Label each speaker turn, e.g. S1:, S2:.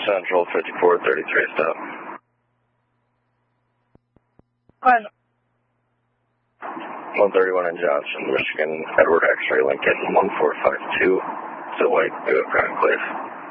S1: Central 5433 stop.
S2: Fine.
S1: 131 in Johnson, Michigan, Edward X-ray Lincoln 1452, still white, good, Crown Place.